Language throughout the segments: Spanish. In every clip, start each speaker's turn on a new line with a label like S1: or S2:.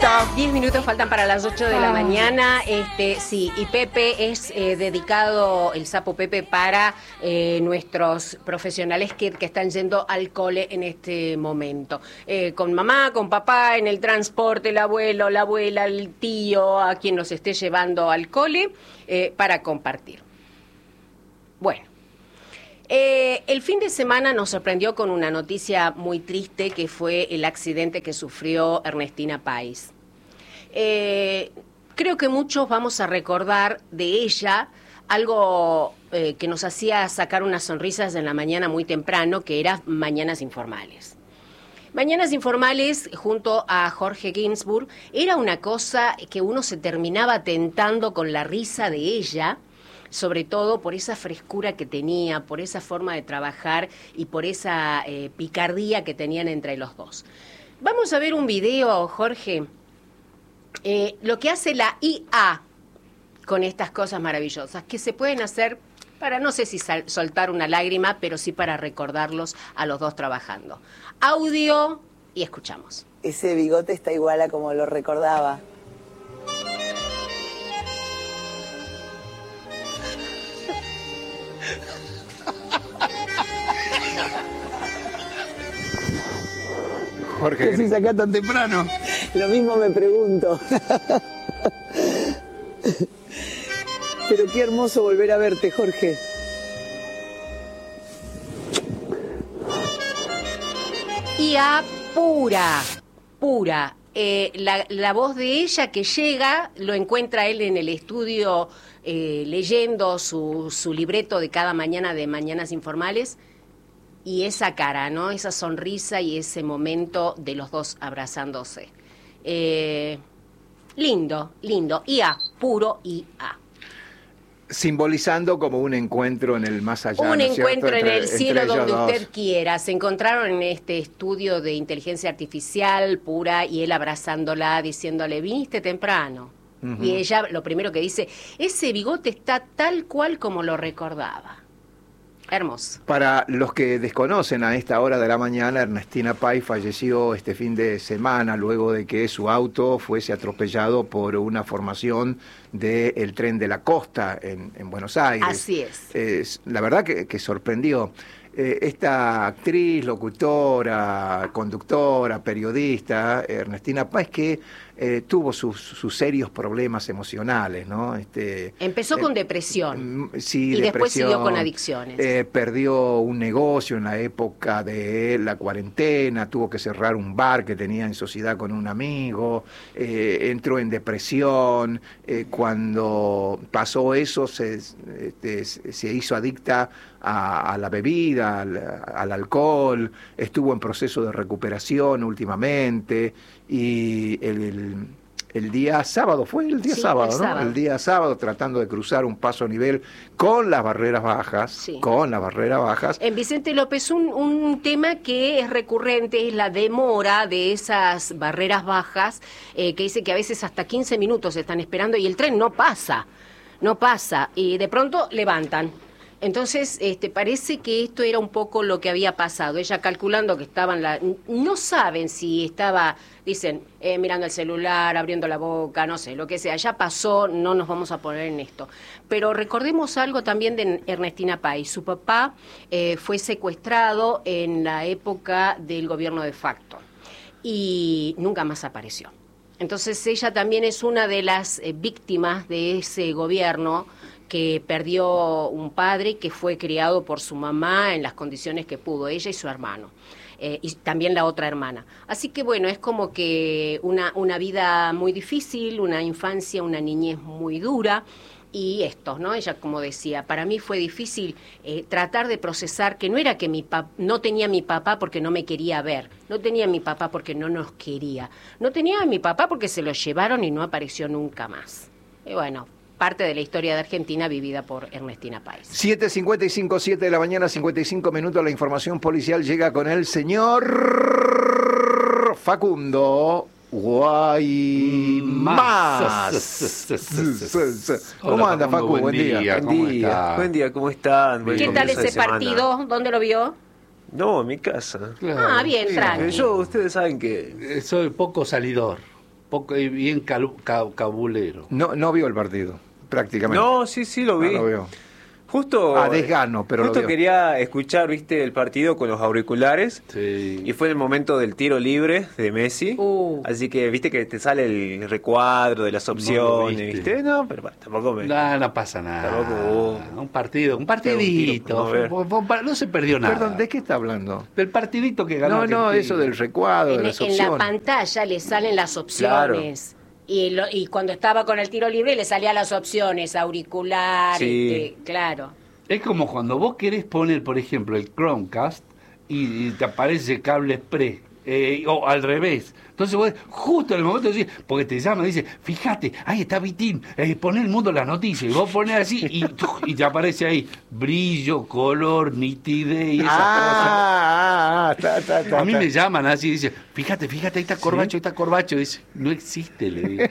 S1: Anita.
S2: 10 minutos faltan para las 8 de la mañana. Sí, y Pepe es dedicado, el sapo Pepe, para nuestros profesionales que están yendo al cole en este momento. Con mamá, con papá, en el transporte, el abuelo, la abuela, el tío, a quien los esté llevando al cole, para compartir. Bueno. El fin de semana nos sorprendió con una noticia muy triste, que fue el accidente que sufrió Ernestina Pais. Creo que muchos vamos a recordar de ella algo que nos hacía sacar unas sonrisas en la mañana muy temprano, que era Mañanas Informales. Mañanas Informales, junto a Jorge Ginsburg, era una cosa que uno se terminaba tentando con la risa de ella, sobre todo por esa frescura que tenía, por esa forma de trabajar y por esa picardía que tenían entre los dos. Vamos a ver un video, Jorge, lo que hace la IA con estas cosas maravillosas, que se pueden hacer para, no sé si soltar una lágrima, pero sí para recordarlos a los dos trabajando. Audio y escuchamos.
S3: Ese bigote está igual a como lo recordaba.
S1: Jorge, ¿qué haces acá tan temprano?
S3: Lo mismo me pregunto. Pero qué hermoso volver a verte, Jorge.
S2: IA pura, pura. La voz de ella que llega, lo encuentra él en el estudio leyendo su libreto de cada mañana de Mañanas Informales, y esa cara, ¿no? Esa sonrisa y ese momento de los dos abrazándose. Lindo, lindo. IA, puro IA.
S1: Simbolizando como un encuentro en el más allá.
S2: Un
S1: ¿no es
S2: encuentro
S1: cierto?
S2: en el cielo donde
S1: ellos
S2: usted
S1: dos
S2: quiera. Se encontraron en este estudio de inteligencia artificial pura, y él abrazándola, diciéndole, viniste temprano. Uh-huh. Y ella lo primero que dice, ese bigote está tal cual como lo recordaba. Hermoso.
S1: Para los que desconocen, a esta hora de la mañana, Ernestina Pais falleció este fin de semana luego de que su auto fuese atropellado por una formación del tren de la costa en Buenos Aires.
S2: Así es.
S1: La verdad que sorprendió. Esta actriz, locutora, conductora, periodista, Ernestina Pais, que tuvo sus serios problemas emocionales, ¿no?
S2: Empezó con depresión.
S1: Sí,
S2: y
S1: depresión,
S2: después siguió con adicciones.
S1: Perdió un negocio en la época de la cuarentena, tuvo que cerrar un bar que tenía en sociedad con un amigo, entró en depresión, cuando pasó eso se hizo adicta a la bebida, al alcohol, estuvo en proceso de recuperación últimamente, y el día sábado, fue el día sábado, ¿no? El día sábado, tratando de cruzar un paso a nivel con las barreras bajas, En
S2: Vicente López, un tema que es recurrente es la demora de esas barreras bajas, que dice que a veces hasta 15 minutos están esperando y el tren no pasa, y de pronto levantan. Entonces, parece que esto era un poco lo que había pasado. Ella calculando que estaban no saben si estaba, dicen, mirando el celular, abriendo la boca, no sé, lo que sea. Ya pasó, no nos vamos a poner en esto. Pero recordemos algo también de Ernestina Pais. Su papá fue secuestrado en la época del gobierno de facto y nunca más apareció. Entonces, ella también es una de las víctimas de ese gobierno, que perdió un padre que fue criado por su mamá en las condiciones que pudo, ella y su hermano, y también la otra hermana. Así que bueno, es como que una vida muy difícil, una infancia, una niñez muy dura, y esto, ¿no? Ella, como decía, para mí fue difícil tratar de procesar que no era que no tenía a mi papá porque no me quería ver, no tenía a mi papá porque no nos quería, no tenía a mi papá porque se lo llevaron y no apareció nunca más. Y bueno, parte de la historia de Argentina vivida por Ernestina Pais.
S1: 7:55, 7 de la mañana, 55 minutos. La información policial llega con el señor Facundo Guaymas. ¿Cómo anda, Facu? Buen día.
S4: Buen día, ¿cómo están?
S2: ¿Qué tal ese partido? ¿Dónde lo vio?
S4: No, en mi casa.
S2: Claro. Bien, tranqui.
S4: Ustedes saben que
S5: soy poco salidor. poco bien cabulero.
S1: No vio el partido, prácticamente.
S4: No, sí, lo vi.
S1: No lo vio.
S4: Justo
S1: A desgano, pero
S4: justo
S1: lo vio.
S4: quería escuchar, viste, el partido con los auriculares.
S5: Sí.
S4: Y fue en el momento del tiro libre de Messi. Así que, viste, que te sale el recuadro de las opciones,
S5: viste.
S4: ¿viste? No, pero bueno, tampoco me...
S5: No pasa nada.
S4: Tampoco.
S5: Un partidito.
S4: Vamos a ver.
S5: No se perdió nada.
S1: Perdón, ¿de qué está hablando?
S5: Del partidito que ganó.
S1: No,
S5: Argentina.
S1: eso del recuadro, de
S2: En,
S1: las
S2: en la
S1: opciones.
S2: pantalla le salen las opciones. Y cuando estaba con el tiro libre le salían las opciones, auricular,
S4: Sí.
S2: claro.
S5: Es como cuando vos querés poner, por ejemplo, el Chromecast y te aparece cable express. O al revés. Entonces vos, justo en el momento decís, porque te llama y dice, fíjate, ahí está Vitín, pon el mundo las noticias, y vos pones así y te aparece ahí brillo, color, nitidez y esas cosas. A mí me llaman así y dicen, fíjate, ahí está Corbacho, dice, no existe, le digo.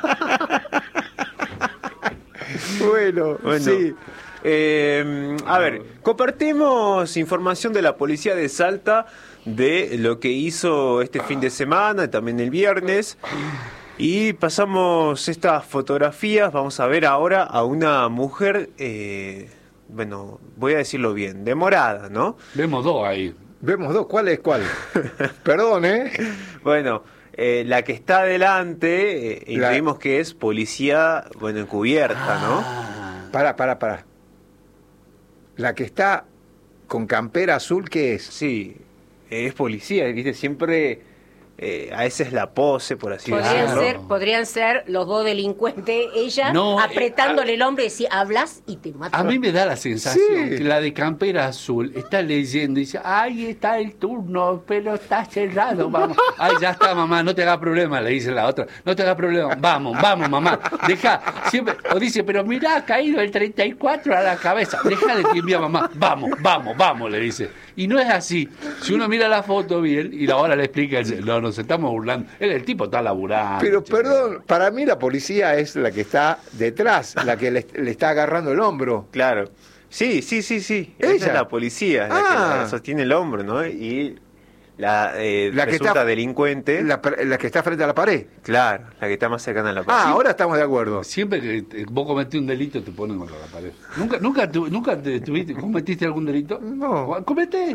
S1: Bueno, sí.
S4: A ver, compartimos información de la policía de Salta de lo que hizo este fin de semana y también el viernes. Y pasamos estas fotografías. Vamos a ver ahora a una mujer, bueno, voy a decirlo bien, demorada, ¿no?
S5: Vemos dos ahí.
S1: Vemos dos, ¿cuál es cuál? Perdón,
S4: Bueno, la que está adelante, intuimos que es policía, bueno, encubierta, ¿no?
S1: Para. La que está con campera azul, ¿qué es?
S4: Sí, es policía, ¿viste? Siempre a esa es la pose, por así decirlo.
S2: Podrían ser los dos delincuentes, ella
S5: No,
S2: apretándole el hombro y decir, hablas y te mato.
S5: A mí me da la sensación
S1: Sí.
S5: que la de campera azul está leyendo y dice, ahí está el turno, pero está cerrado, vamos. Ay, ya está, mamá, no te hagas problema, le dice la otra, no te hagas problema, vamos, mamá, deja, siempre, o dice, pero mirá, ha caído el 34 a la cabeza, deja de timbiar, mamá, vamos, le dice. Y no es así. Si uno mira la foto bien y ahora le explica, no, nos estamos burlando. El tipo está laburando.
S1: Pero perdón, para mí la policía es la que está detrás, la que le está agarrando el hombro.
S4: Claro. Sí.
S1: ¿Ella?
S4: Esa es la policía, la que
S1: Ah.
S4: la sostiene el hombro, ¿no? Y la
S1: que
S4: resulta
S1: está-
S4: delincuente.
S1: La que está frente a la pared.
S4: Claro, la que está más cercana a la pared.
S1: Ah, ahora estamos de acuerdo.
S5: Siempre que vos cometiste un delito te ponen contra la pared. ¿Nunca te tuviste, cometiste algún delito?
S1: No.
S5: Comete.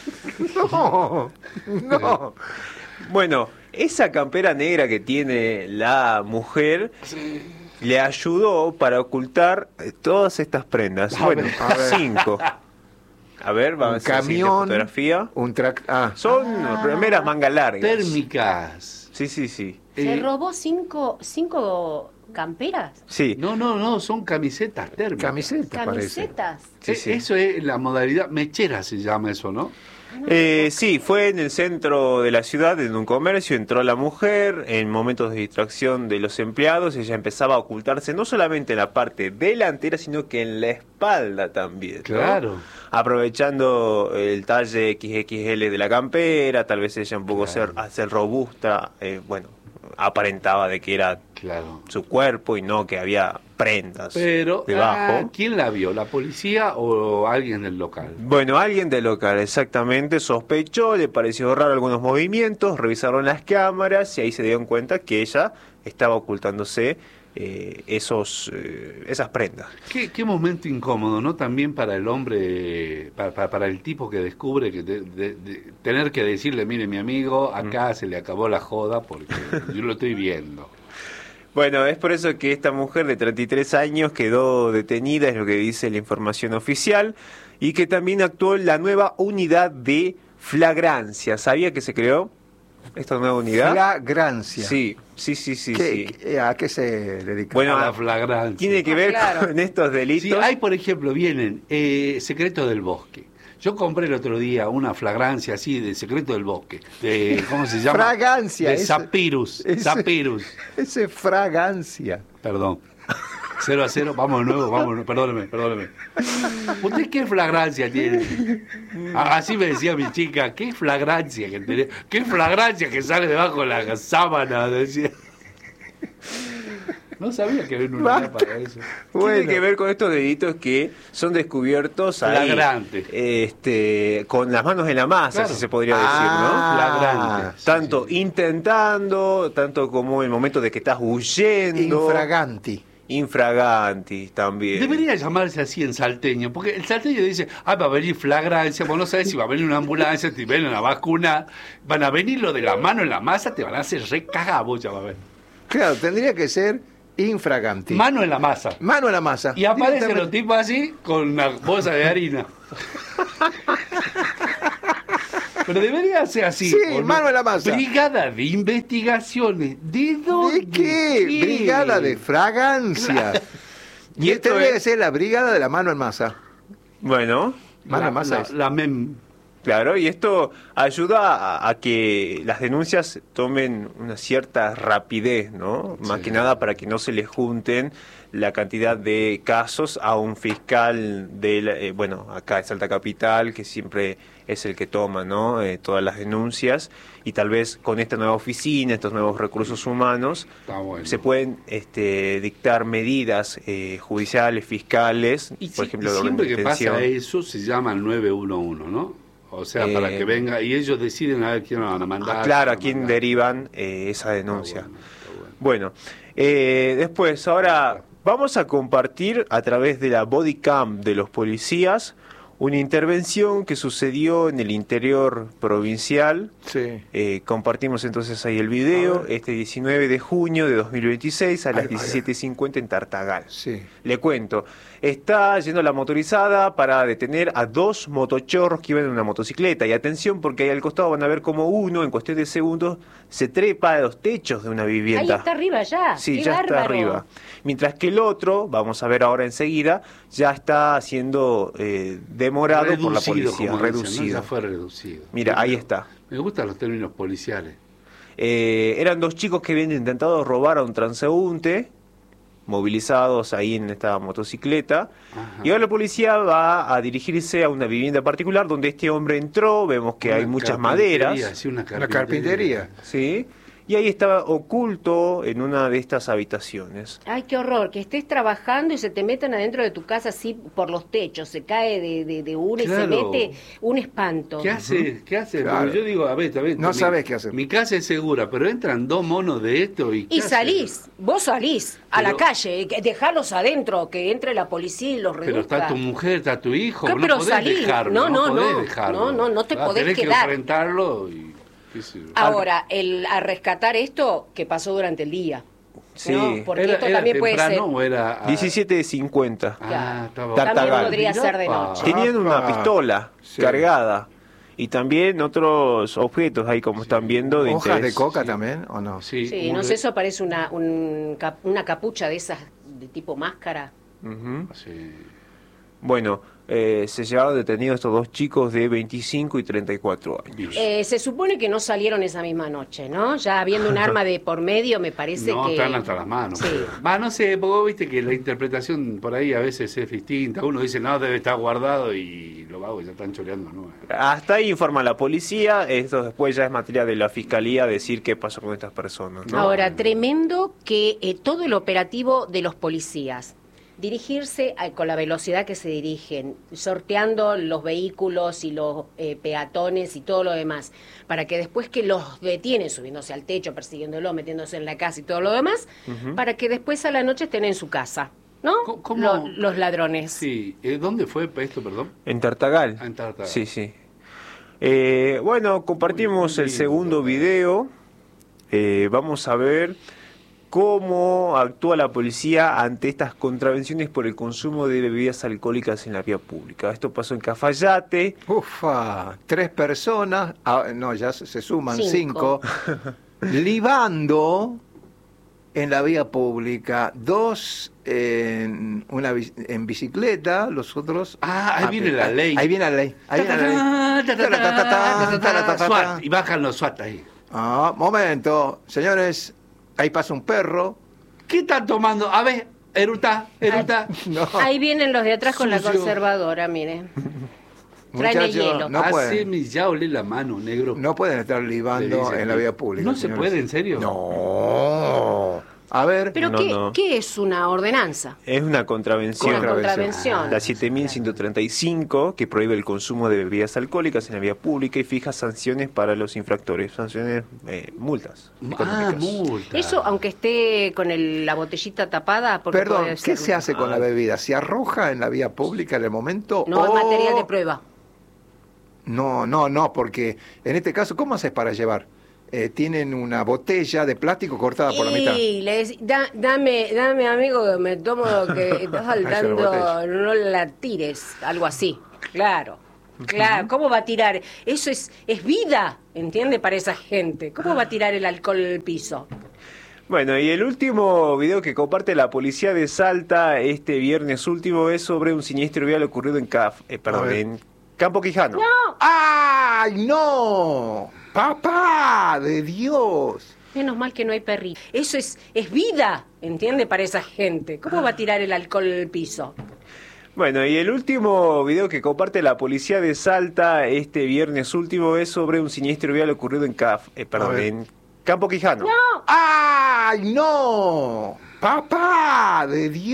S1: No.
S4: Bueno, esa campera negra que tiene la mujer le ayudó para ocultar todas estas prendas.
S5: A
S4: Bueno,
S5: ver.
S4: 5. A ver,
S1: Un
S4: vamos a ver la siguiente
S1: camión,
S4: fotografía.
S1: un track. Ah,
S4: Son remeras manga largas.
S5: Térmicas.
S4: Sí.
S2: ¿Se robó cinco camperas?
S4: Sí.
S5: No, son camisetas térmicas.
S1: camiseta parece.
S2: ¿Camisetas?
S4: Sí.
S5: Eso es la modalidad mechera, se llama eso, ¿no?
S4: Sí, fue en el centro de la ciudad, en un comercio, entró la mujer, en momentos de distracción de los empleados, ella empezaba a ocultarse no solamente en la parte delantera, sino que en la espalda también, ¿no?
S5: Claro.
S4: Aprovechando el talle XXL de la campera, tal vez ella un poco
S5: Claro.
S4: ser robusta, bueno, aparentaba de que era
S5: Claro.
S4: su cuerpo y no que había prendas
S5: Pero,
S4: debajo.
S5: ¿quién la vio? ¿La policía o alguien del local?
S4: Bueno, alguien del local exactamente sospechó, le pareció raro algunos movimientos, revisaron las cámaras y ahí se dieron cuenta que ella estaba ocultándose esas prendas.
S5: Qué momento incómodo, ¿no? También para el hombre, para el tipo que descubre que tener que decirle, mire, mi amigo, acá se le acabó la joda porque yo lo estoy viendo.
S4: Bueno, es por eso que esta mujer de 33 años quedó detenida, es lo que dice la información oficial, y que también actuó la nueva unidad de flagrancia. ¿Sabía que se creó esta nueva unidad?
S1: Flagrancia.
S4: Sí.
S1: ¿A qué se dedica?
S4: Bueno,
S5: A la flagrancia.
S4: tiene que ver
S2: Claro.
S4: con estos delitos.
S5: Sí, hay, por ejemplo, vienen Secreto del Bosque. Yo compré el otro día una flagrancia así de Secreto del Bosque. De, ¿cómo se llama?
S1: Fragancia,
S5: De
S1: ese-
S5: Zapirus.
S1: ese-
S5: Zapirus.
S1: Ese es fragancia.
S5: Perdón. 0-0, vamos de nuevo, perdóneme. ¿Usted qué flagrancia tiene? Así me decía mi chica, qué flagrancia que tenés, qué flagrancia que sale debajo de la sábana, decía. No sabía que había una unidad para eso.
S4: Tiene que ver con estos delitos que son descubiertos ahí,
S5: flagrantes.
S4: Con las manos en la masa,
S5: Claro.
S4: si se podría decir, ¿no?
S5: Flagrantes.
S4: Tanto
S5: Sí.
S4: intentando, tanto como en el momento de que estás huyendo.
S1: Infraganti.
S4: Infraganti también.
S5: Debería llamarse así en salteño, porque el salteño dice, va a venir flagrancia, vos no sabés si va a venir una ambulancia, te ven una vacuna, van a venir lo de la mano en la masa, te van a hacer recagar, vos ya va a ver.
S1: Claro, tendría que ser infraganti.
S5: Mano en la masa.
S1: Mano en la masa.
S5: Y aparecen
S1: Directamente.
S5: los tipos así con una bolsa de harina. Pero debería ser así.
S1: Sí,
S5: ¿o no?
S1: mano en la masa.
S5: Brigada de investigaciones. ¿De dónde?
S1: ¿De qué? Brigada de fragancia.
S4: Y
S1: Y
S4: esto
S1: tendría
S4: es-
S1: que ser la brigada de la mano en masa.
S4: Bueno,
S1: Mano en masa es.
S5: La mem.
S4: claro, y esto ayuda a que las denuncias tomen una cierta rapidez, ¿no? Más
S5: Sí.
S4: que nada para que no se le junten la cantidad de casos a un fiscal de, bueno, acá en Salta Capital, que siempre es el que toma, ¿no? Todas las denuncias, y tal vez con esta nueva oficina, estos nuevos recursos humanos,
S5: Está bueno.
S4: se pueden dictar medidas judiciales, fiscales,
S5: Y,
S4: por ejemplo, de
S5: siempre
S4: orden de
S5: que pasa
S4: detención.
S5: eso se llama el 911, ¿no? O sea, para que venga, y ellos deciden a ver quién van a mandar.
S4: Claro, a
S5: van
S4: quién
S5: mandar.
S4: derivan esa denuncia.
S5: Está bueno.
S4: Bueno, después, ahora vamos a compartir a través de la body cam de los policías una intervención que sucedió en el interior provincial.
S1: Sí.
S4: Compartimos entonces ahí el video, este 19 de junio de 2026 a las
S1: Ahí va,
S4: 17:50 en Tartagal.
S1: Sí.
S4: Le cuento, está yendo la motorizada para detener a dos motochorros que iban en una motocicleta. Y atención, porque ahí al costado van a ver como uno, en cuestión de segundos, se trepa a los techos de una
S2: Ahí
S4: vivienda.
S2: está arriba ya.
S4: Sí,
S2: Qué
S4: ya está
S2: bárbaro.
S4: arriba. Mientras que el otro, vamos a ver ahora enseguida, ya está siendo demorado por la policía.
S5: como dicen, ¿no?
S4: Reducido.
S5: Ya fue reducido.
S4: Mira, ahí está.
S5: Me gustan los términos policiales.
S4: Eran dos chicos que habían intentado robar a un transeúnte, movilizados ahí en esta motocicleta.
S5: Ajá.
S4: Y ahora la policía va a dirigirse a una vivienda particular donde este hombre entró. Vemos que hay
S5: Una
S4: muchas
S5: carpintería,
S4: maderas.
S5: sí, una
S1: Una carpintería.
S4: ¿Sí? Y ahí estaba oculto en una de estas habitaciones.
S2: Ay, qué horror, que estés trabajando y se te metan adentro de tu casa así por los techos, se cae de uno y se
S5: Claro.
S2: mete un espanto.
S5: ¿Qué hace? ¿Qué hace?
S1: Claro.
S5: Porque yo digo, a ver,
S1: No sabes qué hacer.
S5: Mi casa es segura, pero entran dos monos de esto y... ¿qué
S2: Y
S5: hace?
S2: salís, vos salís a
S5: Pero-
S2: la calle, dejarlos adentro, que entre la policía y los reduzca.
S5: Pero está tu mujer, está tu hijo,
S2: ¿Qué?
S5: no
S2: pero
S5: podés
S2: salí.
S5: dejarlo.
S2: No,
S5: podés
S2: no.
S5: dejarlo.
S2: No te podés
S5: tenés
S2: quedar.
S5: que enfrentarlo y... qué sé yo.
S2: Ahora, a rescatar esto que pasó durante el día.
S4: Sí.
S2: ¿no? Porque
S5: ¿Era,
S2: esto
S5: era
S2: también puede
S5: temprano
S2: ser.
S5: o era...?
S4: 17:50.
S5: Ah, estaba...
S4: Tartagal.
S2: También podría ser de
S5: Apa.
S2: noche.
S4: Tenían una
S1: Apa.
S4: pistola
S1: Sí.
S4: cargada. Y también otros objetos ahí, como están viendo, de
S1: ¿Hojas de
S4: interés.
S1: coca
S5: Sí.
S1: también o no?
S5: Sí,
S2: Sí,
S5: un-
S2: no sé, eso parece una capucha de esas de tipo máscara.
S4: Ujú.
S5: Sí.
S4: Bueno, se llevaron detenidos estos dos chicos de 25 y 34 años.
S2: Se supone que no salieron esa misma noche, ¿no? Ya habiendo un arma de por medio, me parece
S5: No,
S2: que...
S5: están hasta las manos.
S2: Sí.
S5: Va, no sé, porque vos viste que la interpretación por ahí a veces es distinta. Uno dice, no, debe estar guardado y lo vago ya están choreando, ¿no?
S4: Hasta ahí informa la policía. Esto después ya es materia de la fiscalía decir qué pasó con estas personas, ¿no?
S2: Ahora, tremendo que todo el operativo de los policías, dirigirse con la velocidad que se dirigen, sorteando los vehículos y los peatones y todo lo demás, para que después que los detienen, subiéndose al techo, persiguiéndolo, metiéndose en la casa y todo lo demás, para que después a la noche estén en su casa, ¿no?
S5: ¿Cómo?
S2: Los ladrones.
S5: Sí, ¿dónde fue esto, perdón?
S4: En Tartagal.
S5: Ah, en Tartagal.
S4: Sí, sí. Bueno, compartimos
S5: Muy
S4: el
S5: lindo,
S4: segundo
S5: Tartagal.
S4: video. Vamos a ver cómo actúa la policía ante estas contravenciones por el consumo de bebidas alcohólicas en la vía pública. Esto pasó en Cafayate.
S1: Ufa, 3 personas, no, ya se suman 5,
S2: 5.
S1: libando en la vía pública, 2 en bicicleta, los otros...
S5: Ah, ahí viene la ley.
S1: Ahí viene la ley. Ahí viene la ley.
S5: SWAT, y bajan los SWAT ahí.
S1: Ah, momento, señores, ahí pasa un perro.
S5: ¿Qué están tomando? A ver, eruta.
S1: No,
S2: Ahí vienen los de atrás con la
S5: Sucio.
S2: conservadora, miren. Traen el
S1: muchachos,
S2: hielo.
S1: no pueden.
S5: Haceme ya olé la mano, negro.
S1: No pueden estar libando
S5: Le dicen
S1: en la
S5: que-
S1: vía pública.
S5: ¿No se
S1: señores.
S5: puede, en serio?
S1: No. A ver.
S2: ¿Pero qué es una ordenanza?
S4: Es una contravención.
S2: Una contravención.
S4: La 7135, que prohíbe el consumo de bebidas alcohólicas en la vía pública y fija sanciones para los infractores, sanciones, multas económicas.
S5: Multa.
S2: Eso, aunque esté con la botellita tapada, porque
S1: Perdón,
S2: puede
S1: ¿qué
S2: ser-
S1: se hace con la bebida? ¿Se arroja en la vía pública en el momento?
S2: No es material de prueba.
S1: No, porque en este caso, ¿cómo haces para llevar? Tienen una botella de plástico cortada por la mitad.
S2: Y le decís, dame amigo, que me tomo lo que está faltando,
S1: botella.
S2: no la tires, algo así. Claro, ¿cómo va a tirar? Eso es vida, ¿entiende? Para esa gente. ¿Cómo va a tirar el alcohol al piso?
S4: Bueno, y el último video que comparte la policía de Salta este viernes último es sobre un siniestro vial ocurrido en en Campo Quijano.
S1: ¡Ay, no! ¡Papá de Dios!
S2: Menos mal que no hay perrito. Eso es vida, ¿entiende? Para esa gente. ¿Cómo va a tirar el alcohol al piso?
S4: Bueno, y el último video que comparte la policía de Salta este viernes último es sobre un siniestro vial ocurrido en en Campo Quijano.
S1: ¡Ay, no! ¡Papá de Dios!